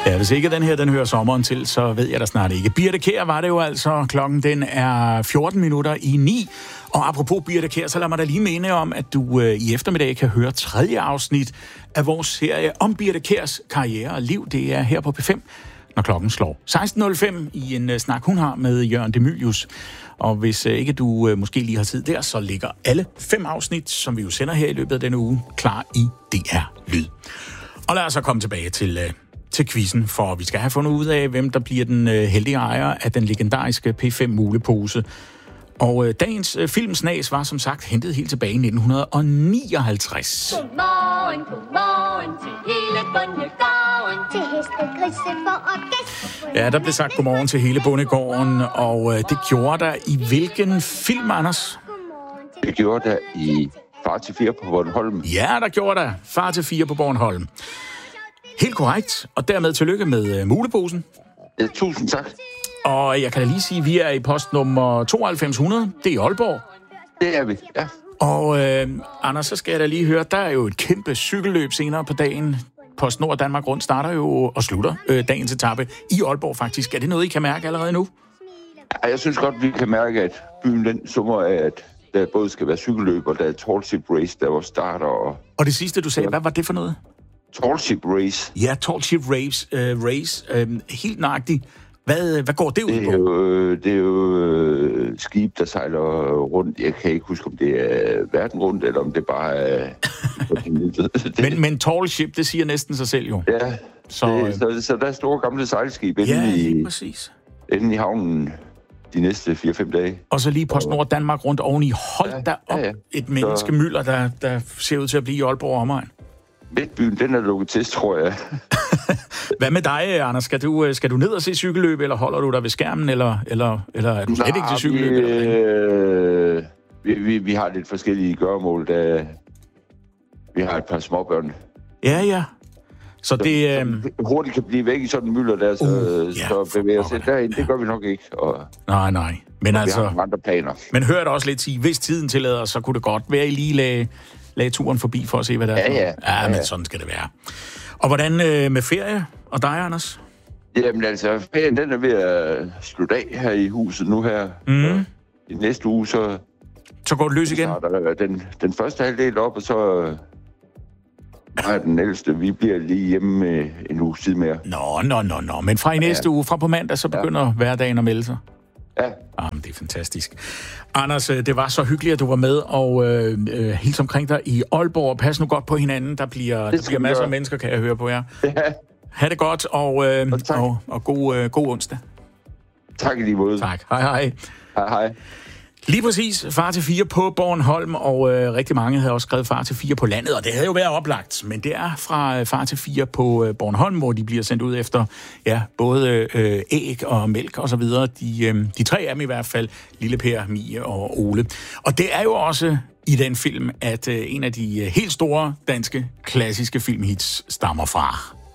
Ja, hvis ikke den her, den hører sommeren til, så ved jeg da snart ikke. Birthe Kjær var det jo altså. Klokken den er 14 minutter i 9. Og apropos Birthe Kjær, så lad mig da lige minde om, at du i eftermiddag kan høre 3. afsnit af vores serie om Birthe Kjærs karriere og liv. Det er her på P5, når klokken slår 16.05 i en snak, hun har med Jørgen De Mylius. Og hvis ikke du måske lige har tid der, så ligger alle 5 afsnit, som vi jo sender her i løbet af denne uge, klar i DR Lyd. Og lad os så komme tilbage til quizzen, for vi skal have fundet ud af, hvem der bliver den heldige ejer af den legendariske P5-mulepose. Og dagens filmsnas var som sagt hentet helt tilbage i 1959. Godmorgen, godmorgen til hele bondegården, til hestegrise for orkester. Ja, der blev sagt godmorgen til hele bondegården, og det gjorde der i hvilken film, Anders? Det gjorde der i Far til 4 på Bornholm. Ja, der gjorde der. Far til 4 på Bornholm. Helt korrekt, og dermed tillykke med muleposen. Ja, tusind tak. Og jeg kan da lige sige, at vi er i postnummer 9200. Det er i Aalborg. Det er vi, ja. Og Anders, så skal jeg da lige høre, der er jo et kæmpe cykelløb senere på dagen. PostNord Danmark Rundt starter jo og slutter dagens etape i Aalborg faktisk. Er det noget, I kan mærke allerede nu? Ja, jeg synes godt, vi kan mærke, at byen den summer af, at der både skal være cykelløb, og der er Tallship Race, der var starter. Og det sidste, du sagde, hvad var det for noget? Tallship Race. Ja, Tallship Race. Helt nøjagtigt. Hvad går det ud på? Det er jo skib, der sejler rundt. Jeg kan ikke huske, om det er verden rundt, eller om det bare er... men Tallship, det siger næsten sig selv jo. Ja, så der er store gamle sejlskib inde i havnen de næste 4-5 dage. Og så lige PostNord Danmark Rundt oveni. Hold da op, et menneskemylder, der ser ud til at blive i Aalborg omegn. Midtbyen, den er lukket til, tror jeg. Hvad med dig, Anders? Skal du ned og se cykelløb, eller holder du dig ved skærmen, eller er du slet ikke til cykelløb? Vi har lidt forskellige gøremål, vi har et par småbørn. Ja. Så det... hurtigt kan blive væk i sådan en mylder der, så bevæger sig derind. Det gør vi nok ikke. Nej. Men altså... Vi har andre planer. Men hør da også lidt sige, hvis tiden tillader, så kunne det godt være, at I lige lagde turen forbi for at se, hvad der er. Ja, men sådan skal det være. Og hvordan med ferie og dig, Anders? Jamen altså, ferien den er ved at slutte af her i huset nu her. I næste uge, så går det løs igen? Den første halvdel op, og så er den ældste. Vi bliver lige hjemme en uge tid mere. Nå. Men fra i næste uge, fra på mandag, så begynder hverdagen at melde sig? Ja. Men det er fantastisk. Anders, det var så hyggeligt, at du var med og hilse omkring dig i Aalborg. Pas nu godt på hinanden. Der bliver masser af mennesker, kan jeg høre på jer. Ja. Ha' det godt, og god onsdag. Tak i lige måde. Tak. Hej. Hej. Lige præcis. Far til 4 på Bornholm, og rigtig mange havde også skrevet Far til 4 på landet, og det havde jo været oplagt. Men det er fra Far til 4 på Bornholm, hvor de bliver sendt ud efter både æg og mælk og så videre. De 3 af dem i hvert fald, Lille Per, Mie og Ole. Og det er jo også i den film, at en af de helt store danske klassiske filmhits stammer fra.